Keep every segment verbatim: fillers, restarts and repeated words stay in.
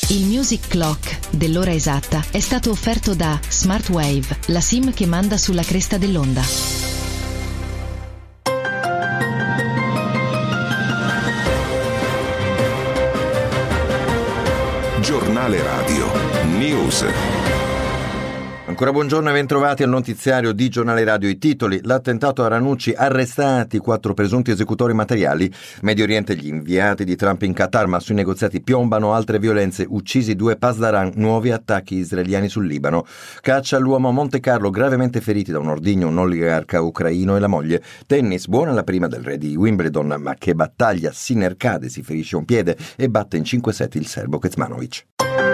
Il Music Clock dell'ora esatta è stato offerto da Smartwave, la SIM che manda sulla cresta dell'onda. Giornale Radio News. Ancora buongiorno e bentrovati al notiziario di Giornale Radio. I titoli: l'attentato a Ranucci, arrestati quattro presunti esecutori materiali. Medio Oriente, gli inviati di Trump in Qatar, ma sui negoziati piombano altre violenze. Uccisi due pasdaran, nuovi attacchi israeliani sul Libano. Caccia all'uomo a Monte Carlo, gravemente feriti da un ordigno un oligarca ucraino e la moglie. Tennis, buona la prima del re di Wimbledon, ma che battaglia, Sinner cade, si ferisce un piede e batte in cinque set il serbo Kecmanovic.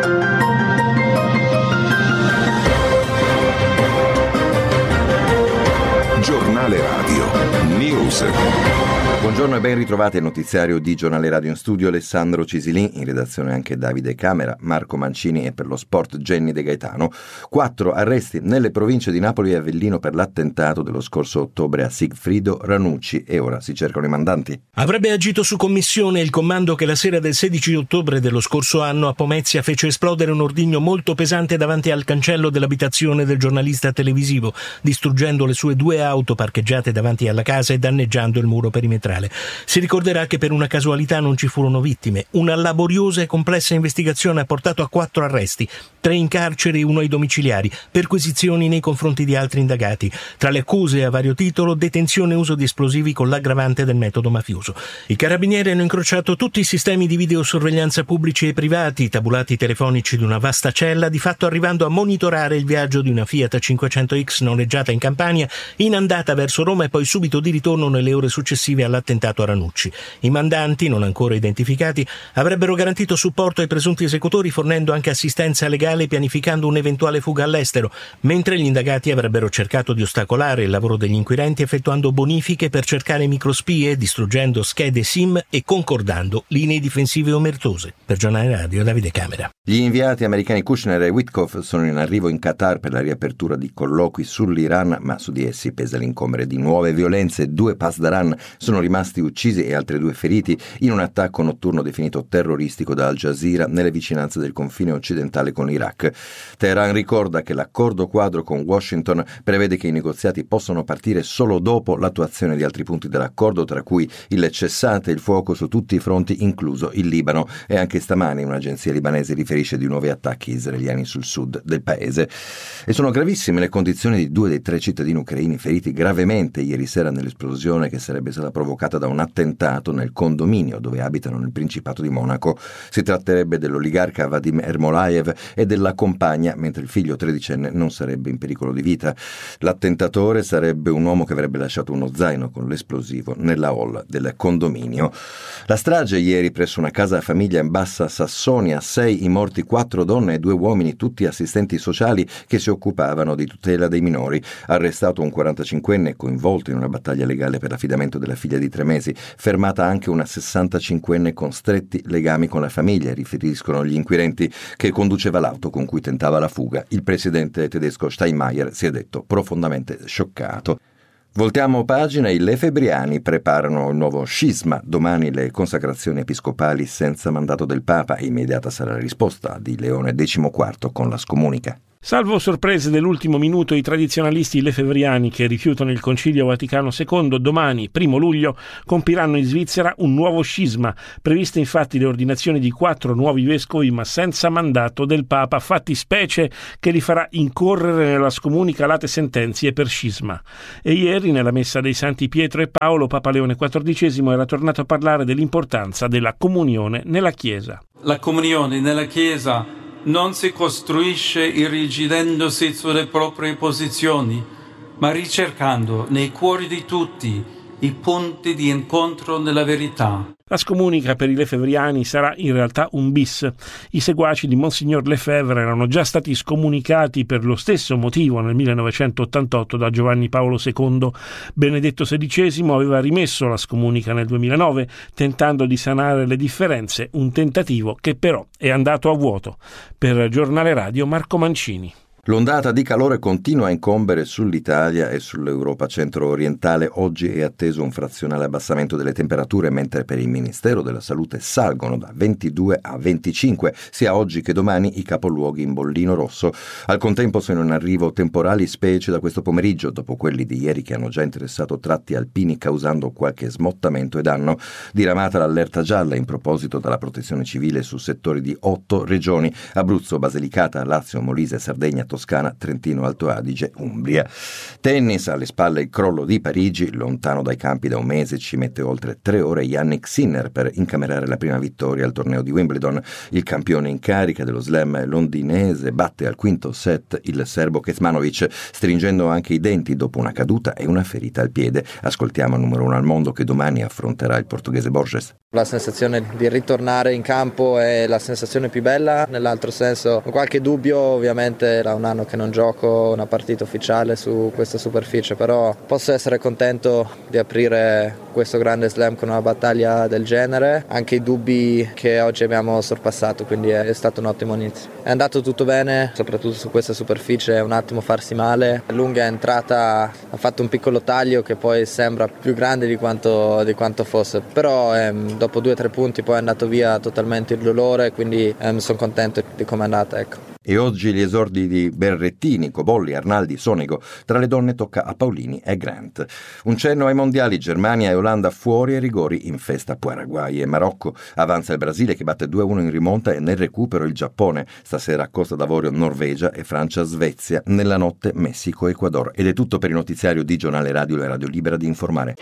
Giornale Radio News. Buongiorno e ben ritrovati al notiziario di Giornale Radio. In studio Alessandro Cisilin, in redazione anche Davide Camera, Marco Mancini e per lo sport Jenny De Gaetano. Quattro arresti nelle province di Napoli e Avellino per l'attentato dello scorso ottobre a Sigfrido Ranucci e ora si cercano i mandanti. Avrebbe agito su commissione il comando che la sera del sedici ottobre dello scorso anno a Pomezia fece esplodere un ordigno molto pesante davanti al cancello dell'abitazione del giornalista televisivo, distruggendo le sue due auto parcheggiate davanti alla casa e danneggiando il muro perimetrale. Si ricorderà che per una casualità non ci furono vittime. Una laboriosa e complessa investigazione ha portato a quattro arresti, tre in carcere e uno ai domiciliari, perquisizioni nei confronti di altri indagati. Tra le accuse a vario titolo, detenzione e uso di esplosivi con l'aggravante del metodo mafioso. I carabinieri hanno incrociato tutti i sistemi di videosorveglianza pubblici e privati, i tabulati telefonici di una vasta cella, di fatto arrivando a monitorare il viaggio di una Fiat cinquecento X noleggiata in Campania, in andata verso Roma e poi subito di ritorno nelle ore successive alla attentato a Ranucci. I mandanti, non ancora identificati, avrebbero garantito supporto ai presunti esecutori fornendo anche assistenza legale e pianificando un'eventuale fuga all'estero, mentre gli indagati avrebbero cercato di ostacolare il lavoro degli inquirenti effettuando bonifiche per cercare microspie, distruggendo schede SIM e concordando linee difensive omertose. Per Giornale Radio, Davide Camera. Gli inviati americani Kushner e Witkoff sono in arrivo in Qatar per la riapertura di colloqui sull'Iran, ma su di essi pesa l'incombere di nuove violenze. Due pasdaran sono rimasti uccisi e altri due feriti in un attacco notturno definito terroristico da Al Jazeera nelle vicinanze del confine occidentale con l'Iraq. Teheran ricorda che l'accordo quadro con Washington prevede che i negoziati possano partire solo dopo l'attuazione di altri punti dell'accordo, tra cui il cessate il fuoco su tutti i fronti, incluso il Libano. E anche stamani un'agenzia libanese riferisce di nuovi attacchi israeliani sul sud del paese. E sono gravissime le condizioni di due dei tre cittadini ucraini feriti gravemente ieri sera nell'esplosione che sarebbe stata provocata da un attentato nel condominio dove abitano nel Principato di Monaco. Si tratterebbe dell'oligarca Vadim Ermolaev e della compagna, mentre il figlio tredicenne non sarebbe in pericolo di vita. L'attentatore sarebbe un uomo che avrebbe lasciato uno zaino con l'esplosivo nella hall del condominio. La strage ieri presso una casa famiglia in Bassa Sassonia, sei i morti, quattro donne e due uomini, tutti assistenti sociali che si occupavano di tutela dei minori. Arrestato un quarantacinquenne coinvolto in una battaglia legale per l'affidamento della figlia di tre mesi, fermata anche una sessantacinquenne con stretti legami con la famiglia, riferiscono gli inquirenti, che conduceva l'auto con cui tentava la fuga. Il presidente tedesco Steinmeier si è detto profondamente scioccato. Voltiamo pagina, i lefebvriani preparano il nuovo scisma. Domani le consacrazioni episcopali senza mandato del Papa. Immediata sarà la risposta di Leone quindici con la scomunica. Salvo sorprese dell'ultimo minuto, i tradizionalisti lefebvriani che rifiutano il Concilio Vaticano secondo domani, primo luglio, compiranno in Svizzera un nuovo scisma. Previste infatti le ordinazioni di quattro nuovi vescovi ma senza mandato del Papa, fattispecie che li farà incorrere nella scomunica late sentenzie per scisma. E ieri nella messa dei Santi Pietro e Paolo, Papa Leone quattordicesimo era tornato a parlare dell'importanza della comunione nella Chiesa. La comunione nella Chiesa non si costruisce irrigidendosi sulle proprie posizioni, ma ricercando nei cuori di tutti i punti di incontro nella verità. La scomunica per i lefebvriani sarà in realtà un bis. I seguaci di Monsignor Lefebvre erano già stati scomunicati per lo stesso motivo nel millenovecentottantotto da Giovanni Paolo secondo. Benedetto sedicesimo aveva rimesso la scomunica nel duemilanove, tentando di sanare le differenze, un tentativo che però è andato a vuoto. Per Giornale Radio, Marco Mancini. L'ondata di calore continua a incombere sull'Italia e sull'Europa centro-orientale. Oggi è atteso un frazionale abbassamento delle temperature, mentre per il Ministero della Salute salgono da ventidue a venticinque, sia oggi che domani i capoluoghi in bollino rosso. Al contempo sono in arrivo temporali, specie da questo pomeriggio, dopo quelli di ieri che hanno già interessato tratti alpini causando qualche smottamento e danno. Diramata l'allerta gialla in proposito dalla Protezione Civile su settori di otto regioni: Abruzzo, Basilicata, Lazio, Molise, Sardegna, Toscana, Trentino, Alto Adige, Umbria. Tennis, alle spalle il crollo di Parigi, lontano dai campi da un mese, ci mette oltre tre ore Jannik Sinner per incamerare la prima vittoria al torneo di Wimbledon. Il campione in carica dello slam londinese batte al quinto set il serbo Kecmanovic, stringendo anche i denti dopo una caduta e una ferita al piede. Ascoltiamo il numero uno al mondo che domani affronterà il portoghese Borges. La sensazione di ritornare in campo è la sensazione più bella, nell'altro senso qualche dubbio, ovviamente da un anno che non gioco una partita ufficiale su questa superficie, però posso essere contento di aprire questo grande slam con una battaglia del genere, anche i dubbi che oggi abbiamo sorpassato, quindi è stato un ottimo inizio. È andato tutto bene, soprattutto su questa superficie è un attimo farsi male, lunga entrata ha fatto un piccolo taglio che poi sembra più grande di quanto, di quanto fosse, però ehm, dopo due o tre punti poi è andato via totalmente il dolore, quindi ehm, sono contento di come è andata, ecco. E oggi gli esordi di Berrettini, Cobolli, Arnaldi, Sonego. Tra le donne tocca a Paolini e Grant. Un cenno ai mondiali: Germania e Olanda fuori ai rigori in festa. Paraguay e Marocco. Avanza il Brasile che batte due a uno in rimonta e nel recupero il Giappone. Stasera a Costa d'Avorio Norvegia e Francia-Svezia. Nella notte Messico-Ecuador. Ed è tutto per il notiziario di Giornale Radio, la radio libera di informare.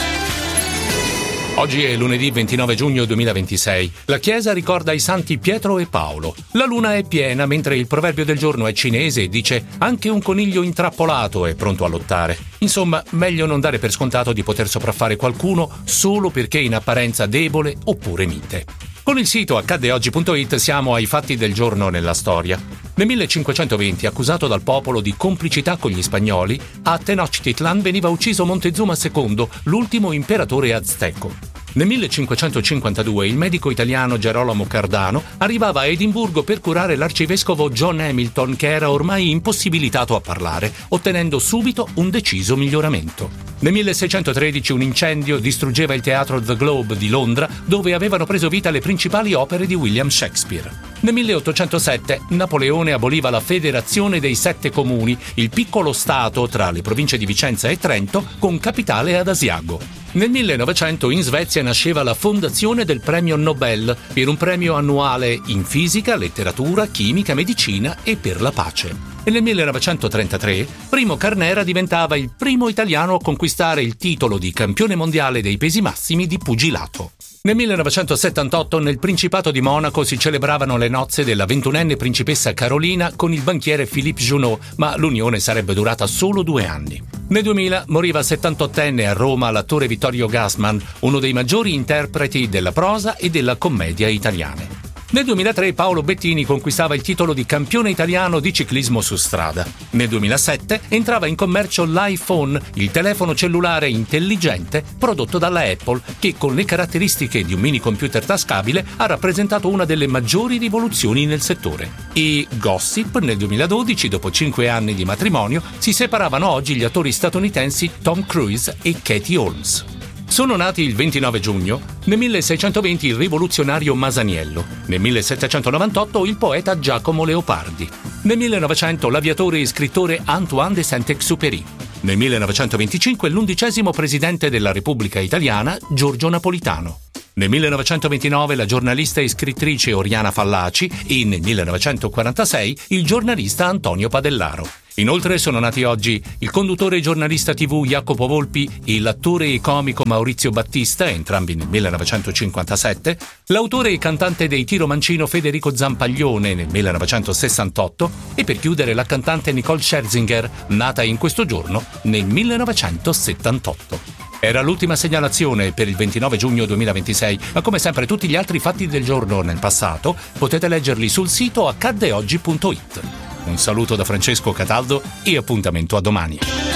Oggi è lunedì ventinove giugno duemilaventisei. La Chiesa ricorda i santi Pietro e Paolo. La luna è piena, mentre il proverbio del giorno è cinese e dice: anche un coniglio intrappolato è pronto a lottare. Insomma, meglio non dare per scontato di poter sopraffare qualcuno solo perché in apparenza debole oppure mite. Con il sito accadde oggi punto it siamo ai fatti del giorno nella storia. Nel millecinquecentoventi, accusato dal popolo di complicità con gli spagnoli, a Tenochtitlan veniva ucciso Montezuma secondo, l'ultimo imperatore azteco. Nel millecinquecentocinquantadue il medico italiano Gerolamo Cardano arrivava a Edimburgo per curare l'arcivescovo John Hamilton, che era ormai impossibilitato a parlare, ottenendo subito un deciso miglioramento. Nel milleseicentotredici un incendio distruggeva il teatro The Globe di Londra, dove avevano preso vita le principali opere di William Shakespeare. Nel milleottocentosette Napoleone aboliva la Federazione dei Sette Comuni, il piccolo stato tra le province di Vicenza e Trento, con capitale ad Asiago. Nel millenovecento in Svezia nasceva la fondazione del premio Nobel, per un premio annuale in fisica, letteratura, chimica, medicina e per la pace. E nel millenovecentotrentatré Primo Carnera diventava il primo italiano a conquistare il titolo di campione mondiale dei pesi massimi di pugilato. Nel millenovecentosettantotto nel Principato di Monaco si celebravano le nozze della ventunenne principessa Carolina con il banchiere Philippe Junot, ma l'unione sarebbe durata solo due anni. Nel duemila moriva settantottenne a Roma l'attore Vittorio Gassman, uno dei maggiori interpreti della prosa e della commedia italiane. Nel duemilatré Paolo Bettini conquistava il titolo di campione italiano di ciclismo su strada. Nel duemilasette entrava in commercio l'iPhone, il telefono cellulare intelligente prodotto dalla Apple, che con le caratteristiche di un mini computer tascabile ha rappresentato una delle maggiori rivoluzioni nel settore. E gossip, nel duemiladodici, dopo cinque anni di matrimonio, si separavano oggi gli attori statunitensi Tom Cruise e Katie Holmes. Sono nati il ventinove giugno, nel milleseicentoventi il rivoluzionario Masaniello, nel millesettecentonovantotto il poeta Giacomo Leopardi, nel millenovecento l'aviatore e scrittore Antoine de Saint-Exupéry, nel millenovecentoventicinque l'undicesimo presidente della Repubblica Italiana Giorgio Napolitano, nel millenovecentoventinove la giornalista e scrittrice Oriana Fallaci e nel millenovecentoquarantasei il giornalista Antonio Padellaro. Inoltre sono nati oggi il conduttore e giornalista tivù Jacopo Volpi e l'attore e comico Maurizio Battista, entrambi nel millenovecentocinquantasette, l'autore e cantante dei Tiro Mancino Federico Zampaglione nel millenovecentosessantotto e per chiudere la cantante Nicole Scherzinger, nata in questo giorno nel millenovecentosettantotto. Era l'ultima segnalazione per il ventinove giugno duemilaventisei, ma come sempre tutti gli altri fatti del giorno nel passato potete leggerli sul sito accadde oggi punto it. Un saluto da Francesco Cataldo e appuntamento a domani.